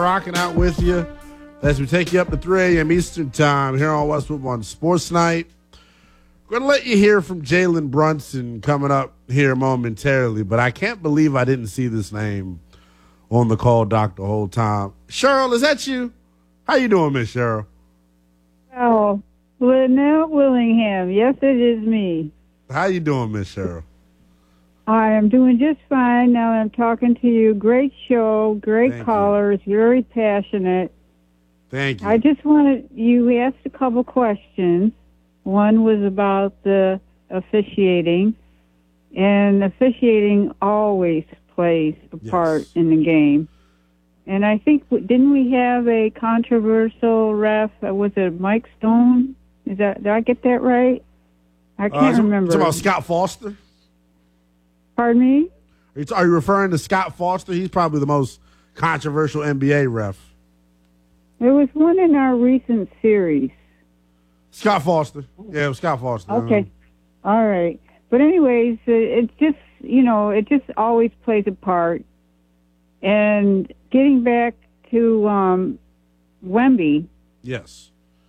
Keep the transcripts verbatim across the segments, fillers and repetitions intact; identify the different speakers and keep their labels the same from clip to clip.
Speaker 1: Rocking out with you as we take you up to three a.m. Eastern Time here on Westwood One Sports Night. We're going to let you hear from Jalen Brunson coming up here momentarily, but I can't believe I didn't see this name on the call doc the whole time. Cheryl, is that you? How you doing, Miss Cheryl?
Speaker 2: Oh, Lynette Willingham. Yes, it is me.
Speaker 1: How you doing, Miss Cheryl?
Speaker 2: I am doing just fine now that I'm talking to you. Great show, great
Speaker 1: Thank
Speaker 2: callers, you. Very passionate.
Speaker 1: Thank you.
Speaker 2: I just wanted, you asked a couple questions. One was about the officiating, and officiating always plays a
Speaker 1: Yes.
Speaker 2: part in the game. And I think, didn't we have a controversial ref? Uh, Was it Mike Stone? Is that, did I get that right? I can't
Speaker 1: uh,
Speaker 2: remember.
Speaker 1: Talking about Scott Foster?
Speaker 2: Pardon me?
Speaker 1: Are you, are you referring to Scott Foster? He's probably the most controversial N B A ref.
Speaker 2: There was one in our recent series.
Speaker 1: Scott Foster. Yeah, it was Scott Foster.
Speaker 2: Okay. All right. But anyways, uh, it's just, you know, it just always plays a part. And getting back to um, Wemby,
Speaker 1: Yes.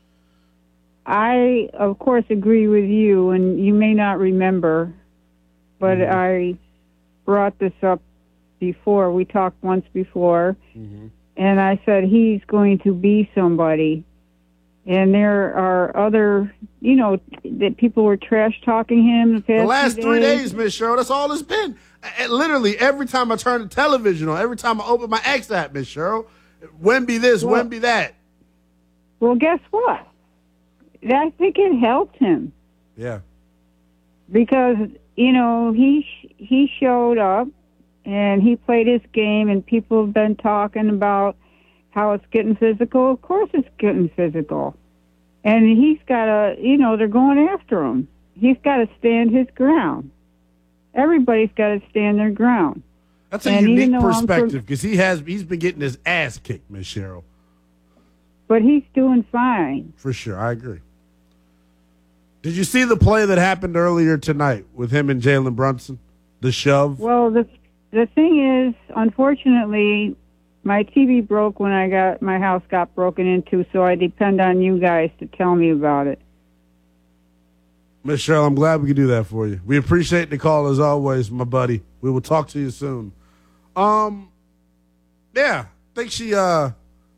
Speaker 2: I, of course, agree with you, and you may not remember, but
Speaker 1: Mm-hmm.
Speaker 2: I brought this up before. We talked once before,
Speaker 1: Mm-hmm.
Speaker 2: and I said he's going to be somebody. And there are other, you know, that people were trash talking him the past
Speaker 1: The last
Speaker 2: few
Speaker 1: three
Speaker 2: days.
Speaker 1: days, Miss Cheryl, that's all it's been. And literally, every time I turn the television on, every time I open my X app, Miss Cheryl, Wemby this,
Speaker 2: Well-
Speaker 1: Wemby that.
Speaker 2: Well, guess what? I think it helped him
Speaker 1: Yeah.
Speaker 2: because, you know, he he showed up and he played his game, and people have been talking about how it's getting physical. Of course it's getting physical. And he's got to, you know, they're going after him. He's got to stand his ground. Everybody's got to stand their ground.
Speaker 1: That's a
Speaker 2: And even
Speaker 1: unique
Speaker 2: though I'm from-
Speaker 1: perspective because he has he's been getting his ass kicked, Miss Cheryl.
Speaker 2: But he's doing fine.
Speaker 1: For sure, I agree. Did you see the play that happened earlier tonight with him and Jalen Brunson? The shove?
Speaker 2: Well, the the thing is, unfortunately, my T V broke when I got my house got broken into, so I depend on you guys to tell me about it.
Speaker 1: Miss Cheryl, I'm glad we could do that for you. We appreciate the call as always, my buddy. We will talk to you soon. Um, yeah, I think she. Uh,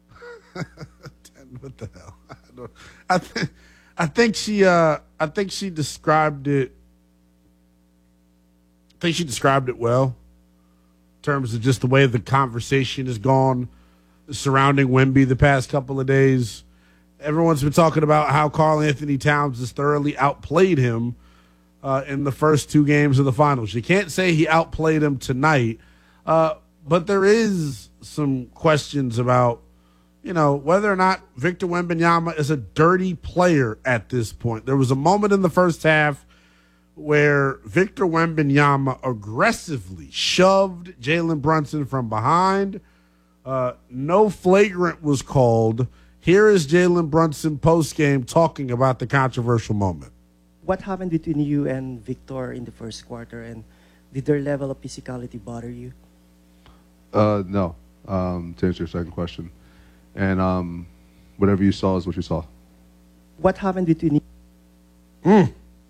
Speaker 1: what the hell? I, don't, I think. I think she. Uh, I think she described it. I think she described it well. In terms of just the way the conversation has gone surrounding Wemby the past couple of days. Everyone's been talking about how Karl Anthony Towns has thoroughly outplayed him uh, in the first two games of the finals. You can't say he outplayed him tonight, uh, but there is some questions about, you know, whether or not Victor Wembanyama is a dirty player at this point. There was a moment in the first half where Victor Wembanyama aggressively shoved Jalen Brunson from behind. Uh, no flagrant was called. Here is Jalen Brunson post-game talking about the controversial moment.
Speaker 3: What happened between you and Victor in the first quarter, and did their level of physicality bother you?
Speaker 4: Uh, no, um, to answer your second question. And um, whatever you saw is what you saw.
Speaker 3: What happened between you?
Speaker 1: Mm.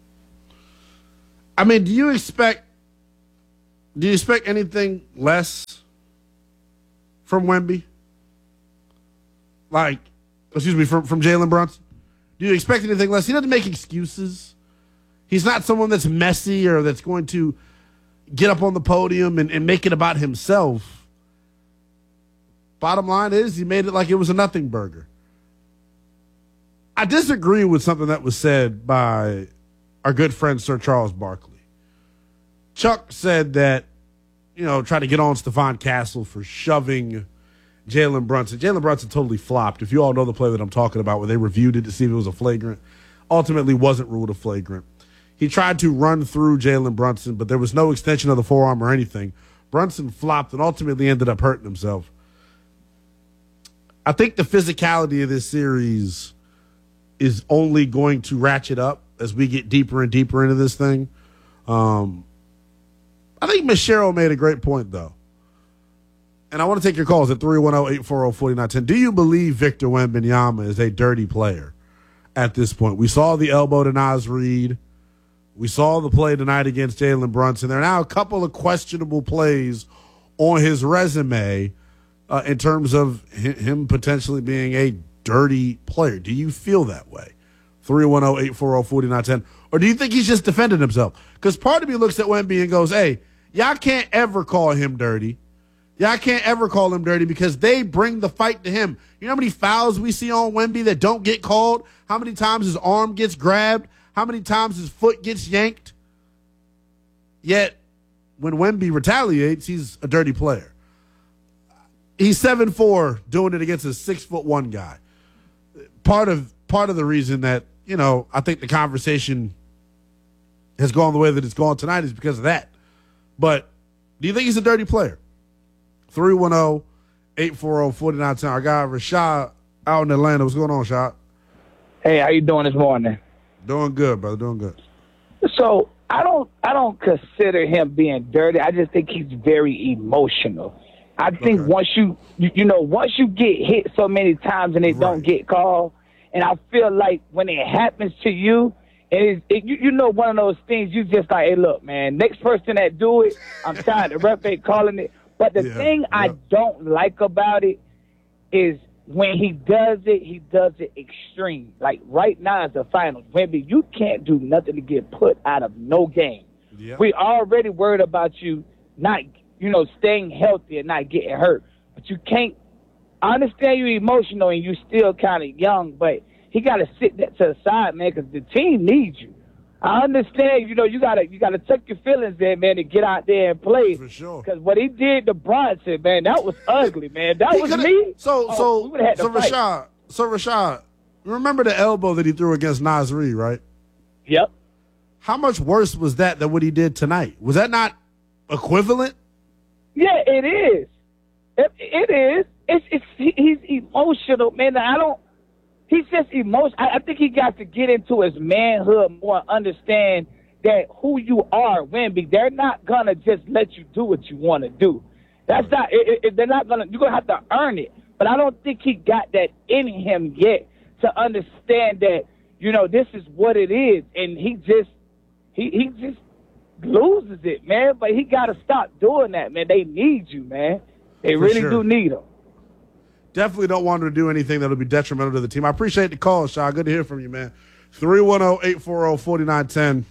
Speaker 1: I mean, do you expect do you expect anything less from Wemby? Like, excuse me, from, from Jalen Brunson? Do you expect anything less? He doesn't make excuses. He's not someone that's messy or that's going to get up on the podium and, and make it about himself. Bottom line is, he made it like it was a nothing burger. I disagree with something that was said by our good friend Sir Charles Barkley. Chuck said that, you know, trying to get on Stephon Castle for shoving Jalen Brunson. Jalen Brunson totally flopped. If you all know the play that I'm talking about where they reviewed it to see if it was a flagrant, ultimately wasn't ruled a flagrant. He tried to run through Jalen Brunson, but there was no extension of the forearm or anything. Brunson flopped and ultimately ended up hurting himself. I think the physicality of this series is only going to ratchet up as we get deeper and deeper into this thing. Um, I think Miss Cheryl made a great point, though. And I want to take your calls at three one zero, eight four zero, four nine one zero. Do you believe Victor Wembanyama is a dirty player at this point? We saw the elbow to Naz Reid. We saw the play tonight against Jalen Brunson. There are now a couple of questionable plays on his resume uh, in terms of him potentially being a dirty player. Do you feel that way? three one zero, eight four zero, four nine one zero. Or do you think he's just defending himself? Because part of me looks at Wemby and goes, hey, y'all can't ever call him dirty. Y'all can't ever call him dirty because they bring the fight to him. You know how many fouls we see on Wemby that don't get called? How many times his arm gets grabbed? How many times his foot gets yanked? Yet, when Wemby retaliates, he's a dirty player. He's seven foot four doing it against a six foot one guy. Part of part of the reason that, you know, I think the conversation has gone the way that it's gone tonight is because of that. But do you think he's a dirty player? three one zero, eight four zero, four nine one zero. Our guy Rashad out in Atlanta. What's going on, Rashad?
Speaker 5: Hey, how you doing this morning?
Speaker 1: Doing good, brother. Doing good.
Speaker 5: So I don't I don't consider him being dirty. I just think he's very emotional. I think
Speaker 1: Okay.
Speaker 5: once you, you you know once you get hit so many times and it don't
Speaker 1: Right.
Speaker 5: get called, and I feel like when it happens to you, and it's, it, you you know one of those things you just like, hey, look, man, next person that do it, I'm tired. The ref ain't calling it. But the
Speaker 1: Yeah,
Speaker 5: thing I
Speaker 1: yeah.
Speaker 5: don't like about it is when he does it, he does it extreme. Like right now is the finals. Wemby, you can't do nothing to get put out of no game.
Speaker 1: Yep.
Speaker 5: We already worried about you not, you know, staying healthy and not getting hurt. But you can't. I understand you're emotional and you're still kind of young, but he got to sit that to the side, man, because the team needs you. I understand, you know, you gotta you gotta tuck your feelings in, man, to get out there and play.
Speaker 1: For sure.
Speaker 5: Because what he did to Bronson, man, that was ugly, man. That
Speaker 1: He
Speaker 5: was
Speaker 1: coulda-
Speaker 5: me.
Speaker 1: So,
Speaker 5: Oh,
Speaker 1: so,
Speaker 5: we would've had to
Speaker 1: so
Speaker 5: fight.
Speaker 1: Rashad, so Rashad, remember the elbow that he threw against Naz Reid, right?
Speaker 5: Yep.
Speaker 1: How much worse was that than what he did tonight? Was that not equivalent?
Speaker 5: Yeah, it is. It, it is. It's, it's he, he's emotional, man. I don't. He's just emotional. I, I think he got to get into his manhood more, and understand that who you are, Wemby. They're not gonna just let you do what you want to do. That's not. It, it, they're not gonna. You're gonna have to earn it. But I don't think he got that in him yet to understand that, you know, this is what it is, and he just he he just loses it, man. But he got to stop doing that, man. They need you, man. They
Speaker 1: For
Speaker 5: really
Speaker 1: sure.
Speaker 5: do need him.
Speaker 1: Definitely don't want him to do anything that'll be detrimental to the team. I appreciate the call, Shaw. Good to hear from you, man. three one zero, eight four zero, four nine one zero.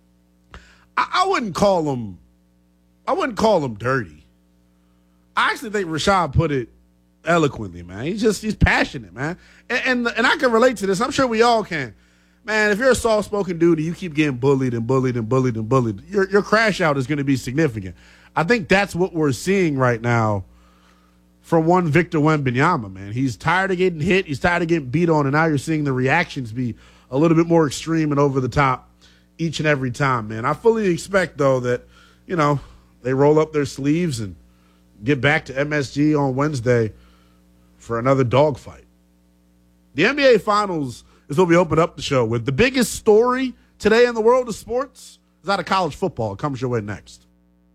Speaker 1: I, I wouldn't call him I wouldn't call him dirty. I actually think Rashad put it eloquently, man. He's just he's passionate, man. And and, and I can relate to this. I'm sure we all can. Man, if you're a soft-spoken dude and you keep getting bullied and bullied and bullied and bullied, your your crash out is going to be significant. I think that's what we're seeing right now from one Victor Wembanyama, man. He's tired of getting hit. He's tired of getting beat on, and now you're seeing the reactions be a little bit more extreme and over the top each and every time, man. I fully expect, though, that, you know, they roll up their sleeves and get back to M S G on Wednesday for another dogfight. The N B A Finals is what we open up the show with. The biggest story today in the world of sports is out of college football. It comes your way next.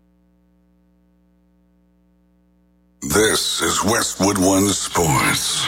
Speaker 6: This is Westwood One Sports.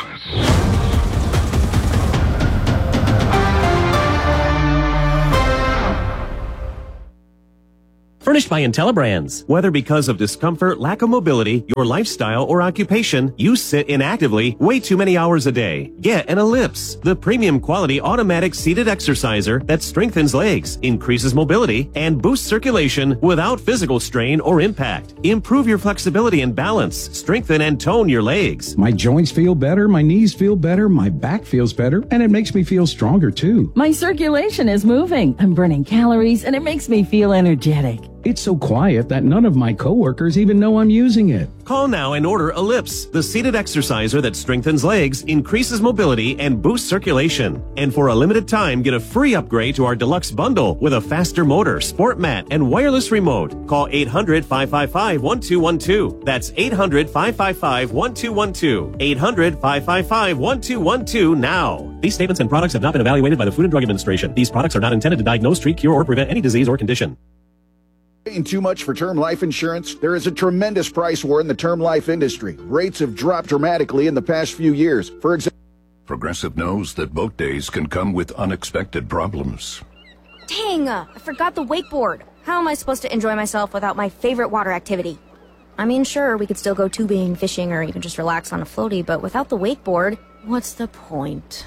Speaker 7: Furnished by IntelliBrands. Whether because of discomfort, lack of mobility, your lifestyle, or occupation, you sit inactively way too many hours a day. Get an Ellipse, the premium quality automatic seated exerciser that strengthens legs, increases mobility, and boosts circulation without physical strain or impact. Improve your flexibility and balance, strengthen and tone your legs.
Speaker 8: My joints feel better, my knees feel better, my back feels better, and it makes me feel stronger too.
Speaker 9: My circulation is moving. I'm burning calories, and it makes me feel energetic.
Speaker 8: It's so quiet that none of my coworkers even know I'm using it.
Speaker 7: Call now and order Ellipse, the seated exerciser that strengthens legs, increases mobility, and boosts circulation. And for a limited time, get a free upgrade to our deluxe bundle with a faster motor, sport mat, and wireless remote. Call eight hundred, five five five, one two one two. That's eight hundred, five five five, one two one two. eight hundred, five five five, one two one two now. These statements and products have not been evaluated by the Food and Drug Administration. These products are not intended to diagnose, treat, cure, or prevent any disease or condition.
Speaker 10: Paying too much for term life insurance? There is a tremendous price war in the term life industry. Rates have dropped dramatically in the past few years. For example,
Speaker 6: Progressive knows that boat days can come with unexpected problems.
Speaker 11: Dang, I forgot the wakeboard. How am I supposed to enjoy myself without my favorite water activity? I mean, sure, we could still go tubing, fishing, or even just relax on a floaty, but without the wakeboard, what's the point?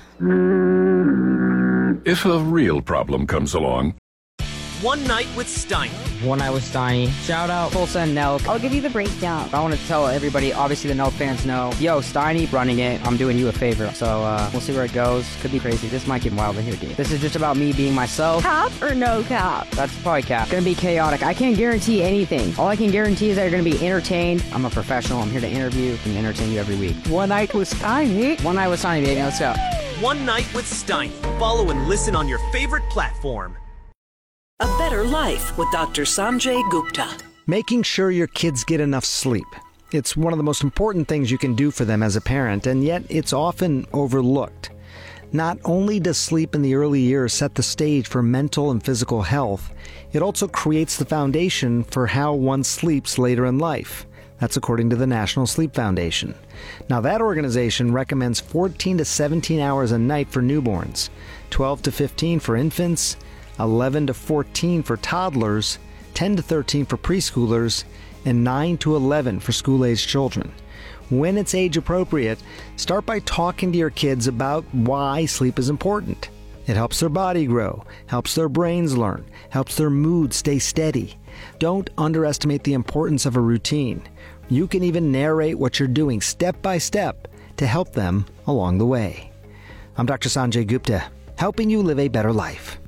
Speaker 6: If a real problem comes along,
Speaker 12: One Night with Steiny.
Speaker 13: One Night with Steiny. Shout out Full Send Nelk.
Speaker 14: I'll give you the breakdown.
Speaker 13: I want to tell everybody, obviously the Nelk fans know, yo, Steiny running it, I'm doing you a favor. So uh, we'll see where it goes. Could be crazy. This might get wild in here, dude. This is just about me being myself.
Speaker 14: Cap or no cap?
Speaker 13: That's probably cap. Gonna be chaotic. I can't guarantee anything. All I can guarantee is that you're gonna be entertained. I'm a professional. I'm here to interview and entertain you every week.
Speaker 14: One Night with Steiny.
Speaker 13: One Night with Steiny, baby. Let's go.
Speaker 12: One Night with Steiny. Follow and listen on your favorite platform.
Speaker 15: A Better Life with Doctor Sanjay Gupta.
Speaker 16: Making sure your kids get enough sleep. It's one of the most important things you can do for them as a parent, and yet it's often overlooked. Not only does sleep in the early years set the stage for mental and physical health, it also creates the foundation for how one sleeps later in life. That's according to the National Sleep Foundation. Now, that organization recommends fourteen to seventeen hours a night for newborns, twelve to fifteen for infants, eleven to fourteen for toddlers, ten to thirteen for preschoolers, and nine to eleven for school-aged children. When it's age appropriate, start by talking to your kids about why sleep is important. It helps their body grow, helps their brains learn, helps their mood stay steady. Don't underestimate the importance of a routine. You can even narrate what you're doing step by step to help them along the way. I'm Doctor Sanjay Gupta, helping you live a better life.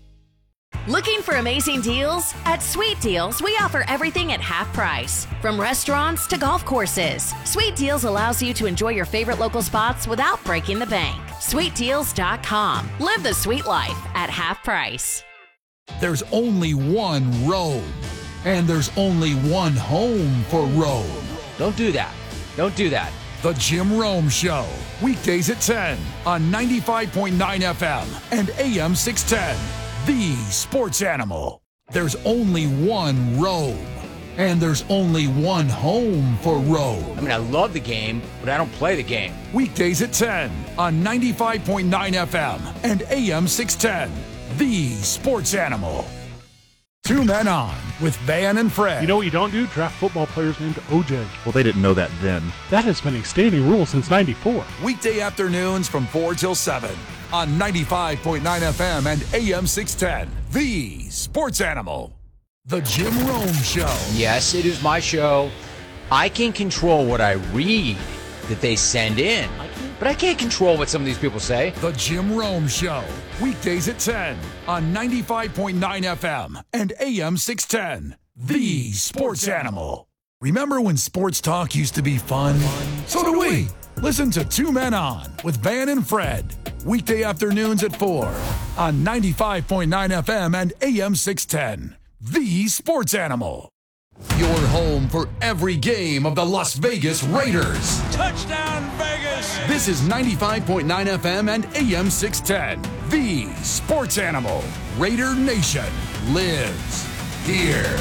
Speaker 17: Looking for amazing deals? At Sweet Deals, we offer everything at half price. From restaurants to golf courses, Sweet Deals allows you to enjoy your favorite local spots without breaking the bank. sweet deals dot com. Live the sweet life at half price.
Speaker 18: There's only one road, and there's only one home for Rome.
Speaker 19: Don't do that. Don't do that.
Speaker 18: The Jim Rome Show, weekdays at ten on ninety-five point nine F M and A M six ten. The Sports Animal. There's only one road, and there's only one home for Rome.
Speaker 19: I mean, I love the game, but I don't play the game.
Speaker 18: Weekdays at ten on ninety-five point nine F M and A M six ten. The Sports Animal. Two Men On with Van and Fred.
Speaker 20: You know what you don't do? Draft football players named O J.
Speaker 21: Well, they didn't know that then.
Speaker 20: That has been a standing rule since ninety-four.
Speaker 18: Weekday afternoons from four till seven on ninety-five point nine F M and A M six ten. The Sports Animal. The Jim Rome Show.
Speaker 19: Yes, it is my show. I can control what I read that they send in, but I can't control what some of these people say.
Speaker 18: The Jim Rome Show. Weekdays at ten on ninety-five point nine F M and A M six ten. The Sports Animal. Remember when sports talk used to be fun? So do we. Listen to Two Men On with Van and Fred. Weekday afternoons at four on ninety-five point nine F M and A M six ten. The Sports Animal. Your home for every game of the Las Vegas Raiders.
Speaker 22: Touchdown, Vegas!
Speaker 18: This is ninety-five point nine F M and A M six ten. The Sports Animal. Raider Nation lives here.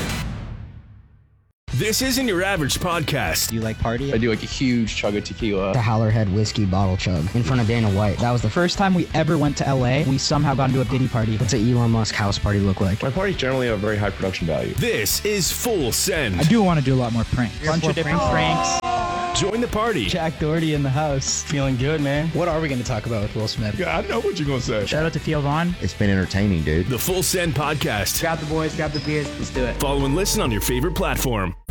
Speaker 23: This isn't your average podcast.
Speaker 24: Do you like party?
Speaker 25: I do like a huge chug of tequila.
Speaker 24: The Howlerhead whiskey bottle chug in front of Dana White. That was the first time we ever went to L A. We somehow got into a Diddy party. What's an Elon Musk house party look like?
Speaker 25: My parties generally have very high production value.
Speaker 23: This is Full Send.
Speaker 24: I do want to do a lot more pranks. A bunch of different pranks.
Speaker 23: Join the party.
Speaker 24: Jack Doherty in the house. Feeling good, man. What are we going to talk about with Will Smith?
Speaker 25: Yeah, I know what you're going to say.
Speaker 24: Shout out to Theo Vaughn.
Speaker 26: It's been entertaining, dude.
Speaker 23: The Full Send podcast.
Speaker 24: Grab the boys, grab the beers. Let's do it.
Speaker 23: Follow and listen on your favorite platform.